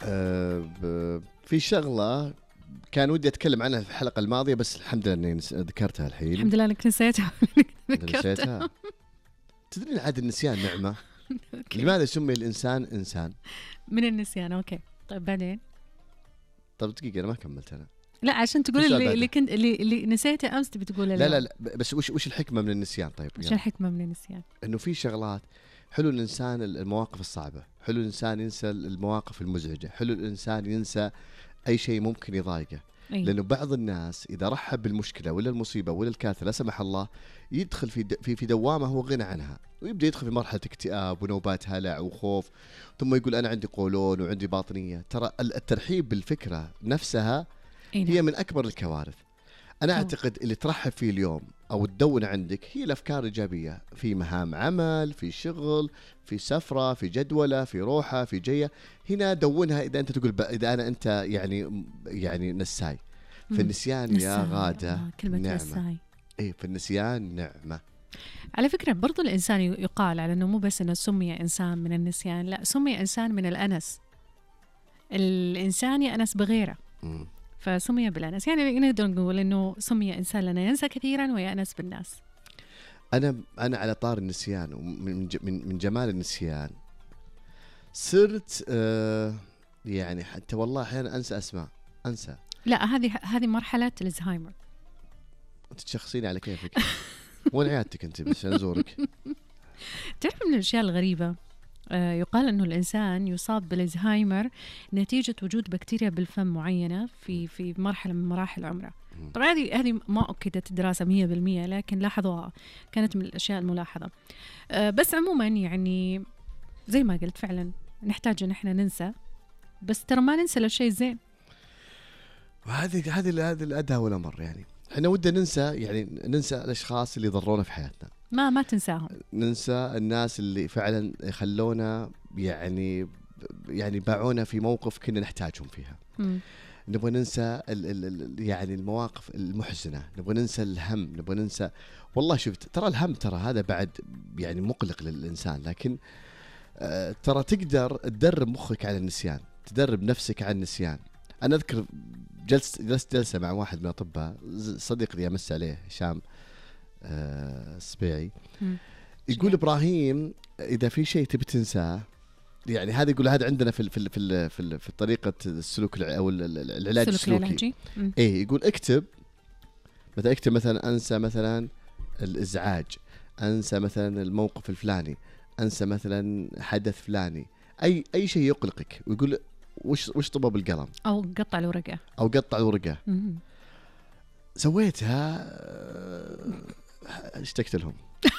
في شغلة كان ودي أتكلم عنها في الحلقة الماضية، بس الحمد لله إني ذكرتها الحين. الحمد لله إنك نسيتها. نسيتها. تدرين عاد النسيان نعمة. لماذا سمي الإنسان إنسان؟ من النسيان. أوكي طيب بعدين. طب دقيقة أنا ما كملت أنا. لا عشان تقول اللي كنت اللي نسيته أمس تبي تقوله. لا بس وش الحكمة من النسيان؟ طيب وش الحكمة من النسيان؟ إنه في شغلات حلو الإنسان المواقف الصعبة، حلو الإنسان ينسى المواقف المزعجة، حلو الإنسان ينسى أي شيء ممكن يضايقه. لأنه بعض الناس إذا رحب بالمشكلة ولا المصيبة ولا الكارثة لا سمح الله يدخل في دوامة هو غنى عنها، ويبدأ يدخل في مرحلة اكتئاب ونوبات هلع وخوف، ثم يقول أنا عندي قولون وعندي باطنية. ترى الترحيب بالفكرة نفسها هي من أكبر الكوارث. أنا أعتقد اللي ترحب فيه اليوم أو تدون عندك هي الأفكار الإيجابية، في مهام عمل، في شغل، في سفرة، في جدولة، في روحة، في جية. هنا دونها إذا أنت تقول إذا أنت يعني نساي. في النسيان يا غادة كلمة نساي. إيه في النسيان نعمة. على فكرة برضو الإنسان يقال على أنه مو بس أنه سمي إنسان من النسيان، لا سمي إنسان من الأنس. الإنسان يأنس بغيره فسمي بالأنس. يعني نقدر نقول إنه سمي إنسان لأنه ينسى كثيرا ويأنس بالناس. أنا على طار النسيان ومن جمال النسيان صرت يعني حتى والله أحيانا أنسى. لا هذه مرحلة الزهايمر. أنت تشخصيني على كيفك. وين عيادتك أنت بس نزورك؟ تعرف من الأشياء الغريبة يقال أنه الإنسان يصاب بالزهايمر نتيجة وجود بكتيريا بالفم معينة في مرحلة من مراحل عمره. طبعا هذه ما أكدت دراسة 100%، لكن لاحظوها، كانت من الأشياء الملاحظة. بس عموما يعني زي ما قلت فعلا نحتاج أن احنا ننسى، بس ترى ما ننسى للشيء زين. هذه الأدهى والأمر. يعني احنا ودنا ننسى الأشخاص اللي ضرونا في حياتنا، ما تنساهم. ننسى الناس اللي فعلا خلونا يعني باعونا في موقف كنا نحتاجهم فيها. نبغى ننسى يعني المواقف المحزنة، نبغى ننسى الهم، نبغى ننسى. والله شفت ترى الهم ترى هذا بعد يعني مقلق للإنسان، لكن ترى تقدر تدرب مخك على النسيان، تدرب نفسك على النسيان. أنا أذكر جلست جلسة مع واحد من الأطباء صديق لي أمس عليه هشام السبيعي، يقول إبراهيم إذا في شيء تبي تنساه، يعني هذا يقول هذا عندنا في طريقة السلوك أو العلاج السلوكي. إيه يقول اكتب مثلا أنسى مثلا الإزعاج، أنسى مثلا الموقف الفلاني، أنسى مثلا حدث فلاني، أي شيء يقلقك، ويقول وش طبه بالقلم أو قطع الورقة. سويتها اشتقت لهم.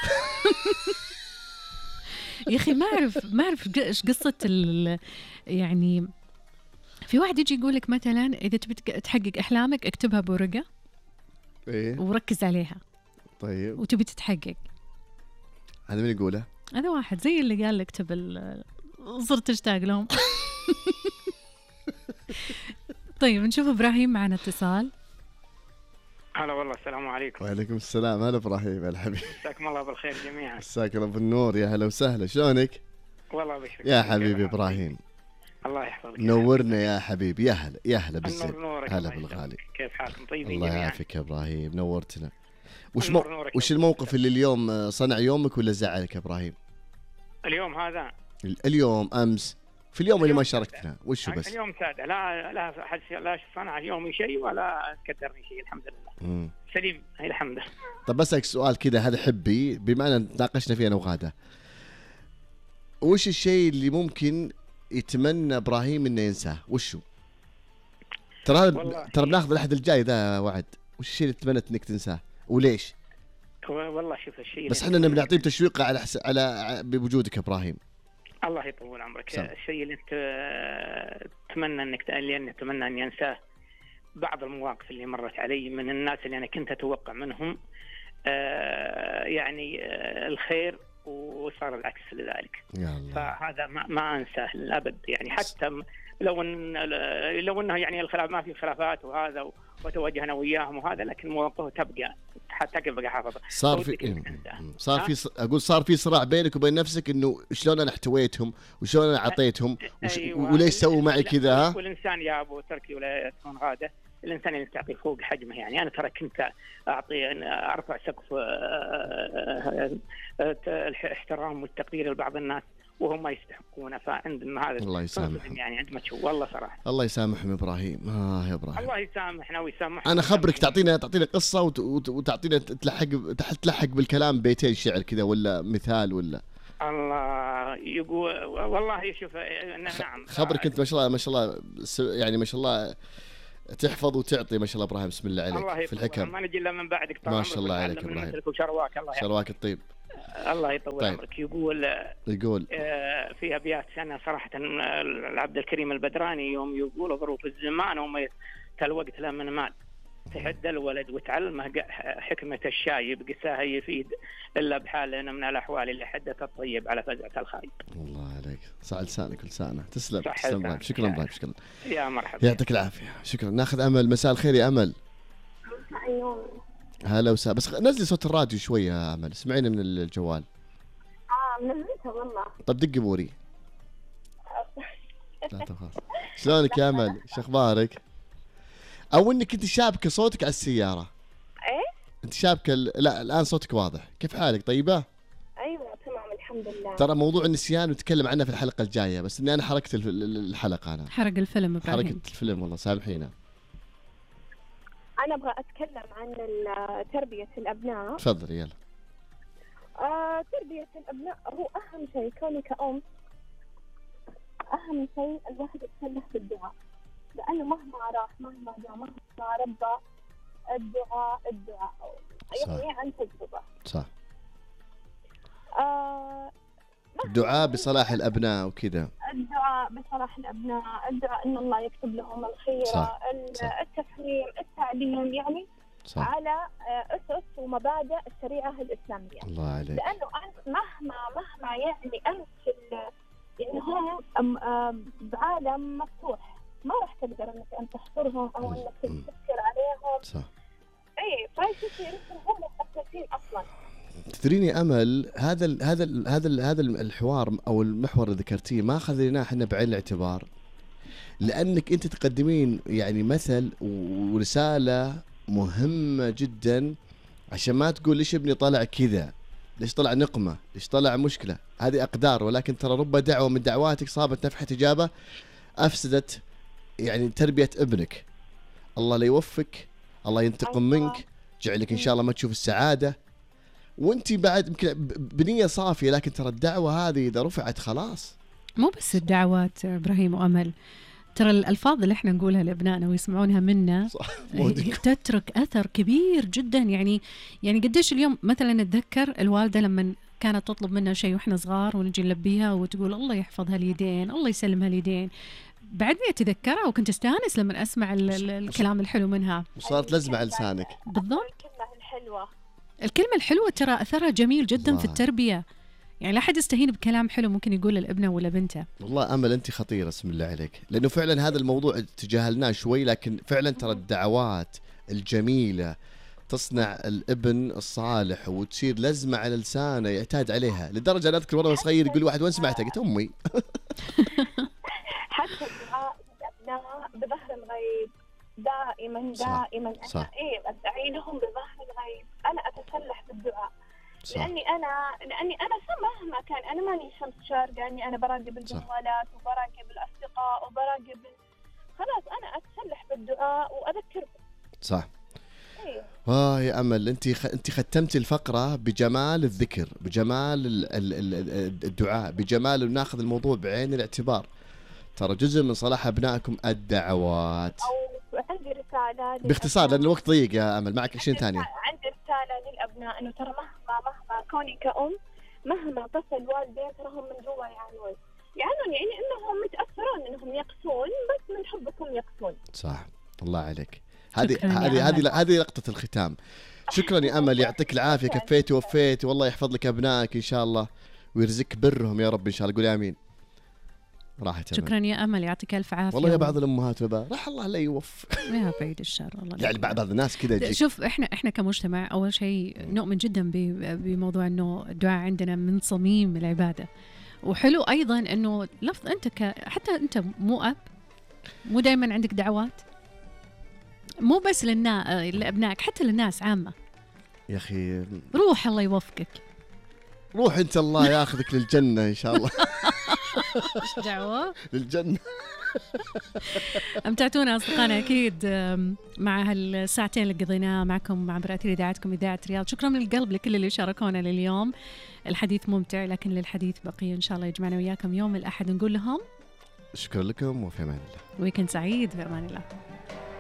يا أخي ما أعرف إيش قصة يعني في واحد يجي يقولك مثلا إذا تبي تحقق أحلامك اكتبها بورقة إيه؟ وركز عليها. طيب وتبي تتحقق. هذا من يقوله؟ هذا واحد زي اللي قال اكتب صرت اشتاق لهم. طيب نشوف إبراهيم معنا اتصال. هلا والله السلام عليكم. وعليكم السلام. هلا إبراهيم الحبيب. مساكم الله بالخير جميعا. مساك الله بالنور. يا هلا وسهلا، شلونك؟ والله بشكرك يا حبيبي إبراهيم. الله يحفظك. نورنا يا حبيبي. يا هلا بالزين. هلا بالغالي. كيف حالكم؟ طيبين الله جميعا. يعافيك يا إبراهيم، نورتنا. وش الموقف اللي اليوم صنع يومك ولا زعلك يا إبراهيم؟ اليوم هذا اليوم أمس في اليوم اللي ما شاركتنا وش بس؟ اليوم سادة، لا صنع يومي شيء ولا كدرني شيء، الحمد لله. سليم هي الحمد لله. طب بسألك سؤال كذا، هذا حبي بما أن تناقشنا فيه أنا وغادة، وش الشيء اللي ممكن يتمنى إبراهيم إنه ينساه؟ وشو؟ ترى بناخذ الأحد الجاي ذا وعد. وش الشيء اللي تتمنى إنك تنساه وليش؟ والله شوف الشيء بس احنا بنعطيه تشويق على بوجودك يا إبراهيم. الله يطول عمرك. الشيء اللي انت تتمنى انك اتمنى ان ينساه بعض المواقف اللي مرت علي من الناس اللي انا كنت اتوقع منهم يعني الخير وصار العكس لذلك. يا فهذا ما أنساه للأبد يعني، حتى لو أنه يعني الخلاف ما في خلافات وهذا وتوجهنا وياهم وهذا، لكن مواقفه تبقى حافظة. صار في صراع بينك وبين نفسك إنه شلون أنا احتويتهم وشلون أنا عطيتهم وليش سووا معي كذا. والإنسان يا أبو تركي ولا تكون غادة، الإنسان اللي تعطيه فوق حجمه. يعني أنا ترى كنت أرفع سقف الاحترام والتقدير لبعض الناس وهم ما يستحقونه، فعندنا هذا الله يسامح يعني عندما تشوف والله صراحة. الله يسامحهم إبراهيم. يا إبراهيم الله يسامحنا ويسامحنا. أنا خبرك تعطينا قصة وتعطينا تلحق بالكلام بيتين شعر كذا ولا مثال ولا. الله يقول والله يشوف نعم. خبرك أنت ما شاء الله يعني ما شاء الله تحفظ وتعطي ما شاء الله إبراهيم، بسم الله عليك في الحكم. ما نجي إلا من بعدك طبعا. ما شاء الله عليك إبراهيم. شرواك الطيب. الله يطول عمرك. يقول في أبيات سنة صراحة العبد الكريم البدراني يوم يقول ظروف الزمان وما الوقت لمن مات تحدى الولد وتعلمه حكمة الشايب قساها يفيد إلا بحالنا من الأحوال اللي حدث الطيب على فزعة الخايب. الله عليك، صح لسانك لسانه. تسلم شكرا ضيف. شكرا يا مرحبا، يعطيك العافية. شكرا. ناخذ أمل. مساء الخير يا أمل. هلا وسهلا. بس نزلي صوت الراديو شوية يا أمل، اسمعينا من الجوال. نزلتها والله. طب دقي بوري. لا خلاص. شلونك يا أمل؟ شو أخبارك؟ أو إنك أنت شابكة صوتك على السيارة. إيه؟ أنت شابكة لا الآن صوتك واضح. كيف حالك؟ طيبة؟ أيوة تمام الحمد لله. ترى موضوع النسيان نتكلم عنه في الحلقة الجاية، بس إني أنا حركت الحلقة. أنا حرق الفيلم إبراهيم. حركت الفيلم والله، سامحينا. أنا أبغى أتكلم عن تربية الأبناء. تفضل يلا. تربية الأبناء هو أهم شيء. كوني كأم أهم شيء الواحد يتسلح بالدعاء، لأنه مهما راح مهما جاء مهما ربى الدعاء يعني عن تجربة. صح. الدعاء بصلاح الأبناء وكذا. الدعاء بصلاح الأبناء، الدعاء إن الله يكتب لهم الخير. صح. التفهيم، التعليم، يعني صح. على أسس ومبادئ الشريعة الإسلامية. الله عليك. لأنه أنت مهما يعني أنت يعني هم بعالم مفتوح، ما راح تقدر انك انت تحصرهم او انك تفكر عليهم. صح. اي فايش هم مخصصين اصلا. تدريني امل هذا الحوار او المحور اللي ذكرتيه ما اخذناه احنا بعين الاعتبار، لانك انت تقدمين يعني مثل ورساله مهمه جدا، عشان ما تقول ليش ابني طلع كذا، ليش طلع نقمه، ليش طلع مشكله، هذه اقدار. ولكن ترى رب دعوه من دعواتك صابت نفحه اجابه أفسدت يعني تربية ابنك. الله لا يوفق، الله ينتقم منك، جعلك إن شاء الله ما تشوف السعادة وانت بعد يمكن بنية صافية. لكن ترى الدعوة هذه إذا رفعت خلاص. مو بس الدعوات إبراهيم وأمل، ترى الألفاظ اللي احنا نقولها لأبنائنا ويسمعونها منا تترك أثر كبير جدا. يعني قديش اليوم مثلا نتذكر الوالدة لما كانت تطلب منا شيء وإحنا صغار ونجي نلبيها وتقول الله يحفظها اليدين، الله يسلمها اليدين، بعدني أتذكرها وكنت أستانس لما أسمع الكلام الحلو منها، وصارت لزمة على لسانك. بالضبط. الكلمة الحلوة ترى أثرها جميل جدا في التربية. يعني لا حد يستهين بكلام حلو ممكن يقول لابنه ولا بنته. والله أمل أنت خطيرة بسم الله عليك، لأنه فعلا هذا الموضوع تجاهلناه شوي، لكن فعلا ترى الدعوات الجميلة تصنع الابن الصالح وتصير لزمة على لسانه يعتاد عليها. لدرجة أنا أذكر مرة صغير يقول واحد وين سمعتها؟ قلت أمي. حتى الدعاء الأبناء بظهر الغيب دائما صح. أنا أدعي لهم بظهر الغيب. أنا أتسلح بالدعاء. صح. لأني أنا مهما كان أنا ماني شمس شارقة، أني أنا براقب الجوالات وبراقب الأصدقاء وبراقب خلاص أنا أتسلح بالدعاء وأذكرهم. صح. يا أمل أنت ختمتي الفقرة بجمال الذكر، بجمال الدعاء، بجمال ناخذ الموضوع بعين الاعتبار. ترى جزء من صلاح أبنائكم الدعوات. عندي رسالة باختصار لأن الوقت ضيق يا أمل، معك 20 ثانية. عندي رسالة للأبناء إنه ترى مهما كوني كأم مهما تصل والدين تراهم من جوا يعانون يعني إنهم متأثرون إنهم يقسون، بس من حبكم يقسون. صح. الله عليك. هذه لقطة الختام. شكرا يا أمل، يعطيك العافية، كفيتي ووفيتي، والله يحفظ لك أبنائك إن شاء الله ويرزقك برهم يا رب إن شاء الله. قولي آمين. راحت شكرا يا أمل، يعطيك ألف عافية. والله يا بعض الأمهات راح الله لا يوفق يا بعيد الشر والله. يعني بعض الناس كذا. شوف احنا كمجتمع اول شيء نؤمن جدا بموضوع انه الدعاء عندنا من صميم العباده، وحلو ايضا انه لفظ انت حتى انت مو اب، مو دائما عندك دعوات، مو بس لابنائك، حتى للناس عامه. يا اخي روح الله يوفقك، روح انت الله ياخذك للجنه ان شاء الله. ايش دعوه للجنه. امتعتونا اصدقائنا اكيد مع هالساعتين اللي قضيناها معكم عبر اثير اذاعتكم اذاعه رياض. شكرا من القلب لكل اللي شاركونا لليوم. الحديث ممتع لكن للحديث بقيه، ان شاء الله يجمعنا وياكم يوم الاحد. نقول لهم شكرا لكم وفي امان الله، ويكند سعيد، في امان الله.